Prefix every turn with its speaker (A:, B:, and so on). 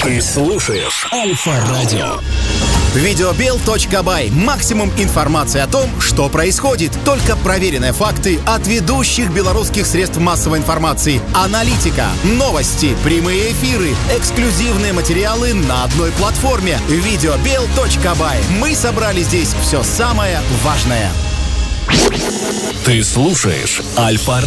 A: Ты слушаешь Альфа-радио.
B: Видеобел.бай. Максимум информации о том, что происходит. Только проверенные факты от ведущих белорусских средств массовой информации. Аналитика, новости, прямые эфиры, эксклюзивные материалы на одной платформе. Видеобел.бай. Мы собрали здесь все самое важное.
A: Ты слушаешь Альфа-радио.